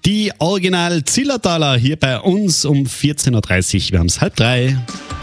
Die Original Zillertaler hier bei uns um 14.30 Uhr. Wir haben es 2:30.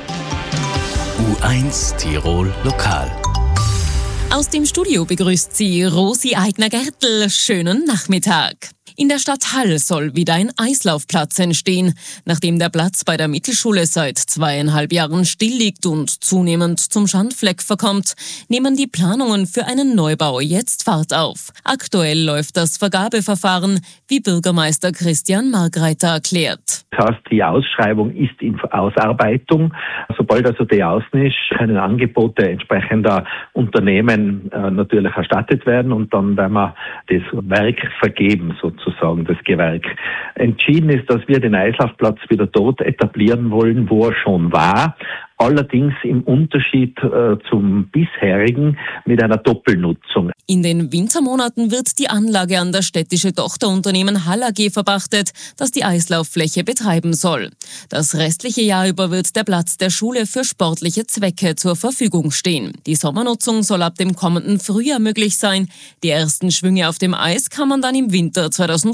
U1 Tirol Lokal. Aus dem Studio begrüßt sie Rosi Eigner-Gertl. Schönen Nachmittag. In der Stadt Hall soll wieder ein Eislaufplatz entstehen. Nachdem der Platz bei der Mittelschule seit 2,5 Jahren still liegt und zunehmend zum Schandfleck verkommt, nehmen die Planungen für einen Neubau jetzt Fahrt auf. Aktuell läuft das Vergabeverfahren, wie Bürgermeister Christian Margreiter erklärt. Das heißt, die Ausschreibung ist in Ausarbeitung. Sobald also die außen ist, können Angebote entsprechender Unternehmen natürlich erstattet werden und dann werden wir das Werk vergeben, sozusagen das Gewerk. Entschieden ist, dass wir den Eislaufplatz wieder dort etablieren wollen, wo er schon war. Allerdings im Unterschied zum bisherigen mit einer Doppelnutzung. In den Wintermonaten wird die Anlage an das städtische Tochterunternehmen Hall AG verpachtet, das die Eislauffläche betreiben soll. Das restliche Jahr über wird der Platz der Schule für sportliche Zwecke zur Verfügung stehen. Die Sommernutzung soll ab dem kommenden Frühjahr möglich sein. Die ersten Schwünge auf dem Eis kann man dann im Winter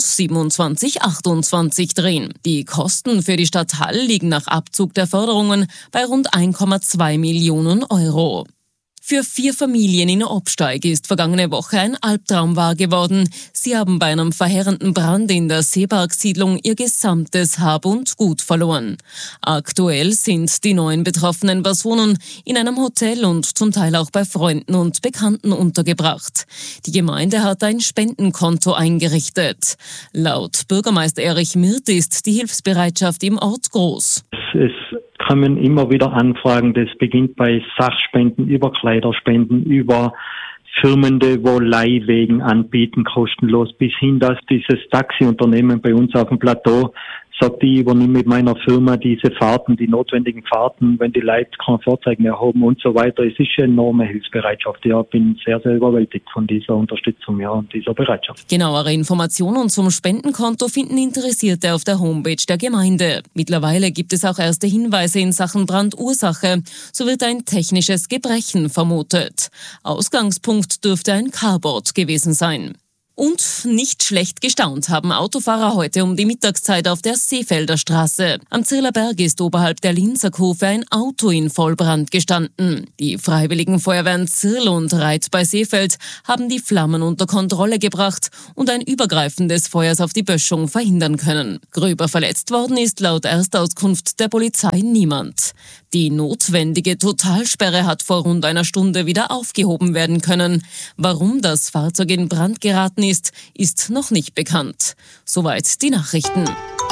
2027/28 drehen. Die Kosten für die Stadt Hall liegen nach Abzug der Förderungen bei rund 1,2 Millionen Euro. Für 4 Familien in Obsteig ist vergangene Woche ein Albtraum wahr geworden. Sie haben bei einem verheerenden Brand in der Seepark-Siedlung ihr gesamtes Hab und Gut verloren. Aktuell sind die 9 betroffenen Personen in einem Hotel und zum Teil auch bei Freunden und Bekannten untergebracht. Die Gemeinde hat ein Spendenkonto eingerichtet. Laut Bürgermeister Erich Mirt ist die Hilfsbereitschaft im Ort groß. Es kommen immer wieder Anfragen, das beginnt bei Sachspenden, über Kleiderspenden, über Firmen, die wo Leihwegen anbieten, kostenlos, bis hin, dass dieses Taxiunternehmen bei uns auf dem Plateau sagt, ich übernehme mit meiner Firma diese Fahrten, die notwendigen Fahrten, wenn die Leute kein Fahrzeug mehr haben und so weiter. Es ist eine enorme Hilfsbereitschaft. Ja, bin sehr, sehr überwältigt von dieser Unterstützung, ja, und dieser Bereitschaft. Genauere Informationen zum Spendenkonto finden Interessierte auf der Homepage der Gemeinde. Mittlerweile gibt es auch erste Hinweise in Sachen Brandursache. So wird ein technisches Gebrechen vermutet. Ausgangspunkt dürfte ein Carport gewesen sein. Und nicht schlecht gestaunt haben Autofahrer heute um die Mittagszeit auf der Seefelder Straße. Am Zirler Berg ist oberhalb der Linzerkurve ein Auto in Vollbrand gestanden. Die Freiwilligen Feuerwehren Zirl und Reit bei Seefeld haben die Flammen unter Kontrolle gebracht und ein Übergreifen des Feuers auf die Böschung verhindern können. Gröber verletzt worden ist laut Erstauskunft der Polizei niemand. Die notwendige Totalsperre hat vor rund einer Stunde wieder aufgehoben werden können. Warum das Fahrzeug in Brand geraten ist noch nicht bekannt. Soweit die Nachrichten.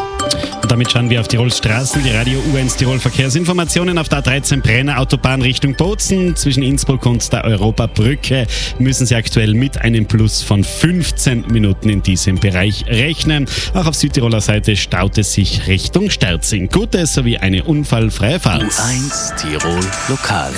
Und damit schauen wir auf Tirols Straßen. Die Radio U1 Tirol Verkehrsinformationen auf der A13 Brenner Autobahn Richtung Bozen. Zwischen Innsbruck und der Europabrücke müssen Sie aktuell mit einem Plus von 15 Minuten in diesem Bereich rechnen. Auch auf Südtiroler Seite staut es sich Richtung Sterzing. Gute sowie eine unfallfreie Fahrt. U1 Tirol Lokal.